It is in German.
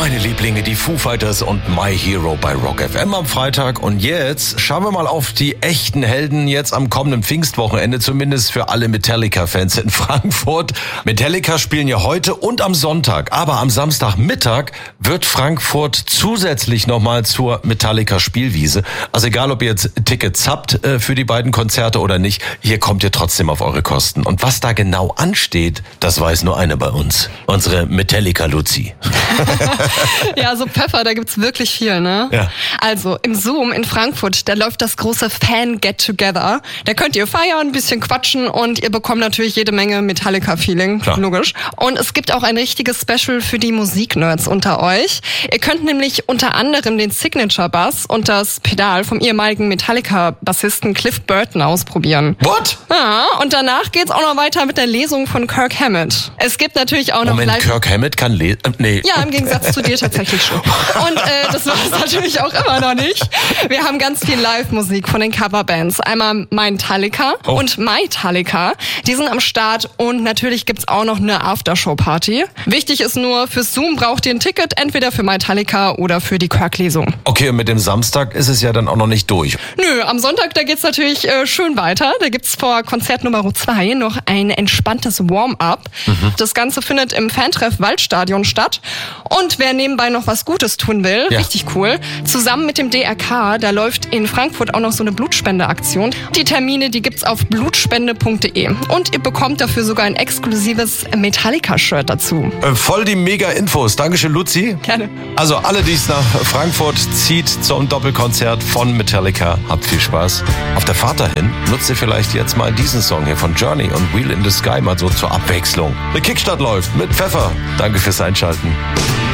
Meine Lieblinge, die Foo Fighters und My Hero bei Rock FM am Freitag. Und jetzt schauen wir mal auf die echten Helden jetzt am kommenden Pfingstwochenende, zumindest für alle Metallica-Fans in Frankfurt. Metallica spielen ja heute und am Sonntag, aber am Samstagmittag wird Frankfurt zusätzlich nochmal zur Metallica-Spielwiese. Also egal, ob ihr jetzt Tickets habt für die beiden Konzerte oder nicht, hier kommt ihr trotzdem auf eure Kosten. Und was da genau ansteht, das weiß nur eine bei uns. Unsere Metallica-Luzi. Ja, so Pfeffer, da gibt's wirklich viel, ne? Ja. Also im Zoom in Frankfurt, da läuft das große Fan-Get-Together. Da könnt ihr feiern, ein bisschen quatschen und ihr bekommt natürlich jede Menge Metallica-Feeling, logisch. Und es gibt auch ein richtiges Special für die Musiknerds unter euch. Ihr könnt nämlich unter anderem den Signature-Bass und das Pedal vom ehemaligen Metallica-Bassisten Cliff Burton ausprobieren. What? Ja, und danach geht's auch noch weiter mit der Lesung von Kirk Hammett. Es gibt natürlich auch noch live... Kirk Hammett kann lesen? Nee. Ja, im Gegensatz zu dir tatsächlich schon. Und das war es natürlich auch immer noch nicht. Wir haben ganz viel Live-Musik von den Coverbands. Einmal Metallica und Metallica. Die sind am Start und natürlich gibt's auch noch eine Aftershow-Party. Wichtig ist nur, fürs Zoom braucht ihr ein Ticket, entweder für Metallica oder für die Kirk-Lesung. Okay, und mit dem Samstag ist es ja dann auch noch nicht durch. Nö, am Sonntag, da geht's natürlich schön weiter. Da gibt's vor Konzert Nummer 2 noch ein entspanntes Warm-up. Das Ganze findet im Fantreff Waldstadion statt. Und wer nebenbei noch was Gutes tun will, richtig cool, zusammen mit dem DRK, da läuft in Frankfurt auch noch so eine Blutspendeaktion. Die Termine, die gibt's auf blutspende.de. Und ihr bekommt dafür sogar ein exklusives Metallica-Shirt dazu. Voll die Mega-Infos. Dankeschön, Luzi. Gerne. Also alle, die es nach Frankfurt zieht zum Doppelkonzert von Metallica, habt viel Spaß. Auf der Fahrt dahin nutzt ihr vielleicht jetzt mal diesen Song hier von Journey und Wheel in the Sky mal so zur Abwechslung. Der Kickstart läuft mit Pfeffer. Danke fürs Einschalten.